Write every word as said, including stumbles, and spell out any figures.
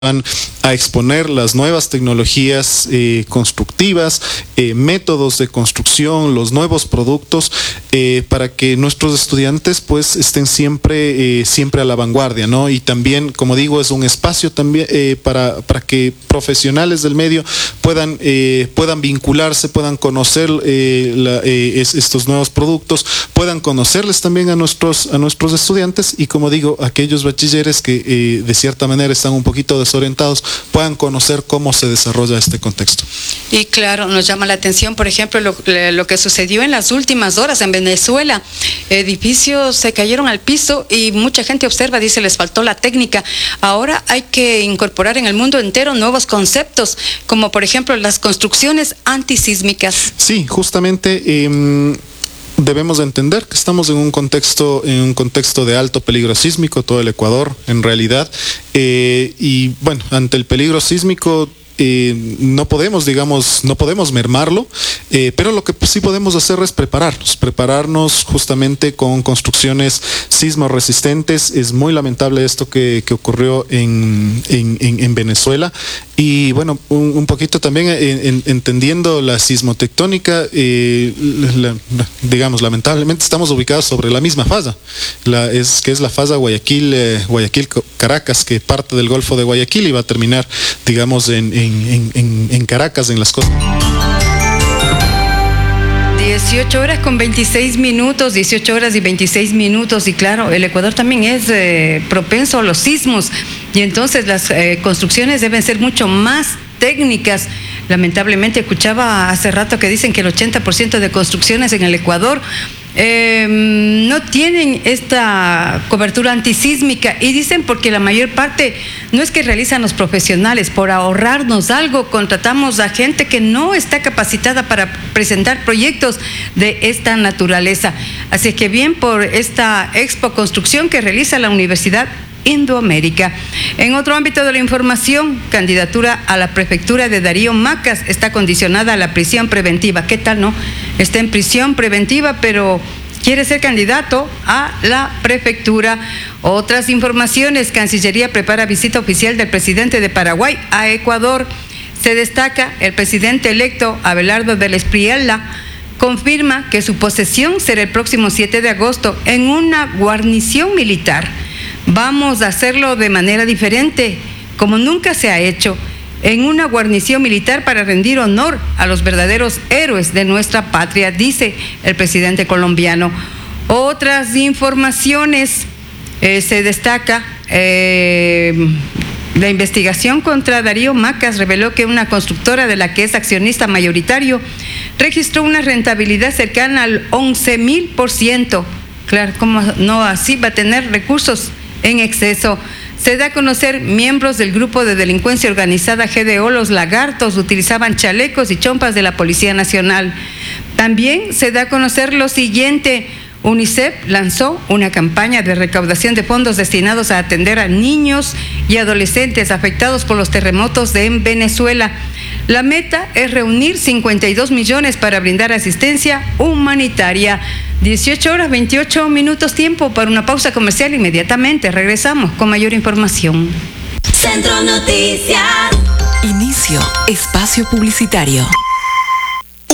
a exponer las nuevas tecnologías eh, constructivas, eh, métodos de construcción, los nuevos productos, eh, para que nuestros estudiantes pues estén siempre, eh, siempre a la vanguardia, ¿no? Y también, como digo, es un espacio también eh, para, para que profesionales del medio puedan, eh, puedan vincularse, puedan conocer eh, la, eh, es, estos nuevos productos, puedan conocerles también a nuestros, a nuestros estudiantes y, como digo, aquellos bachilleres que eh, de cierta manera están un poquito desorientados puedan conocer cómo se desarrolla este contexto. Y claro, nos llama la atención, por ejemplo, lo, lo que sucedió en las últimas horas en Venezuela. Edificios se cayeron al piso y mucha gente observa, dice, les faltó la técnica. Ahora hay que incorporar en el mundo entero nuevos conceptos, como por ejemplo las construcciones antisísmicas. Sí, justamente eh, debemos entender que estamos en un contexto, en un contexto de alto peligro sísmico, todo el Ecuador en realidad, eh, y bueno, ante el peligro sísmico Eh, no podemos, digamos, no podemos mermarlo, eh, pero lo que sí podemos hacer es prepararnos, prepararnos justamente con construcciones sismo resistentes. Es muy lamentable esto que, que ocurrió en, en, en, en Venezuela. Y bueno, un, un poquito también en, en, entendiendo la sismotectónica, eh, la, digamos, lamentablemente estamos ubicados sobre la misma falla, la, es, que es la falla Guayaquil, eh, Guayaquil-Caracas, que parte del Golfo de Guayaquil y va a terminar, digamos, en, en En, en, en Caracas, en las costas. dieciocho horas con veintiséis minutos, dieciocho horas y veintiséis minutos, y claro, el Ecuador también es eh, propenso a los sismos, y entonces las eh, construcciones deben ser mucho más técnicas. Lamentablemente escuchaba hace rato que dicen que el ochenta por ciento de construcciones en el Ecuador Eh, no tienen esta cobertura antisísmica, y dicen porque la mayor parte no es que realizan los profesionales. Por ahorrarnos algo, contratamos a gente que no está capacitada para presentar proyectos de esta naturaleza. Así que bien por esta Expo Construcción que realiza la Universidad Indoamérica. En otro ámbito de la información, candidatura a la prefectura de Darío Macas está condicionada a la prisión preventiva. ¿Qué tal, no? Está en prisión preventiva, pero quiere ser candidato a la prefectura. Otras informaciones: Cancillería prepara visita oficial del presidente de Paraguay a Ecuador. Se destaca el presidente electo Abelardo del Espriella confirma que su posesión será el próximo siete de agosto en una guarnición militar. Vamos a hacerlo de manera diferente, como nunca se ha hecho, en una guarnición militar para rendir honor a los verdaderos héroes de nuestra patria, dice el presidente colombiano. Otras informaciones, eh, se destaca eh, la investigación contra Darío Macas reveló que una constructora de la que es accionista mayoritario registró una rentabilidad cercana al once mil por ciento. Claro, ¿cómo no así va a tener recursos en exceso? Se da a conocer miembros del grupo de delincuencia organizada G D O, los Lagartos, utilizaban chalecos y chompas de la Policía Nacional. También se da a conocer lo siguiente: UNICEF lanzó una campaña de recaudación de fondos destinados a atender a niños y adolescentes afectados por los terremotos de en Venezuela. La meta es reunir cincuenta y dos millones para brindar asistencia humanitaria. dieciocho horas veintiocho minutos, tiempo para una pausa comercial. Inmediatamente regresamos con mayor información. Centro Noticias. Inicio espacio publicitario.